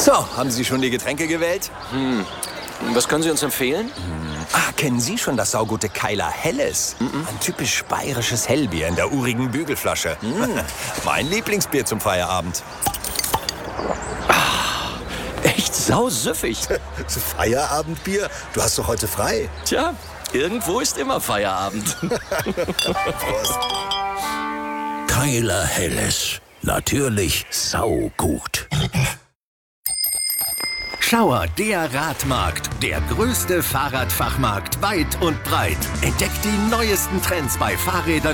So, haben Sie schon die Getränke gewählt? Was können Sie uns empfehlen? Kennen Sie schon das saugute Keiler Helles? Ein typisch bayerisches Hellbier in der urigen Bügelflasche. Mein Lieblingsbier zum Feierabend. Echt sausüffig. Feierabendbier? Du hast doch heute frei. Tja, irgendwo ist immer Feierabend. Prost. Keiler Helles. Natürlich saugut. Schauer, der Radmarkt. Der größte Fahrradfachmarkt weit und breit. Entdeckt die neuesten Trends bei Fahrrädern